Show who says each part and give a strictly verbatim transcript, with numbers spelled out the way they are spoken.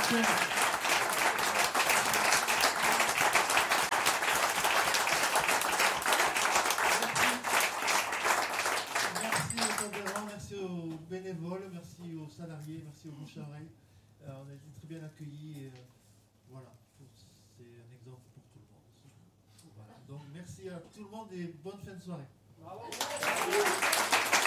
Speaker 1: prochaine. Merci aux bénévoles, merci aux salariés, merci aux bouche-à-oreille. Euh, on a été très bien accueillis. Et, euh, voilà, c'est un exemple pour tout le monde. Voilà. Donc merci à tout le monde et bonne fin de soirée. Bravo.